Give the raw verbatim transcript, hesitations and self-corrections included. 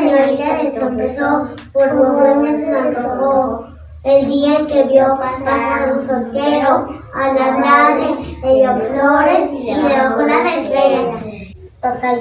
señorita se tropezó, por borbones se sonrojó. El día en que vio pasar un soltero, al hablarle le dio flores y le dejó las estrellas.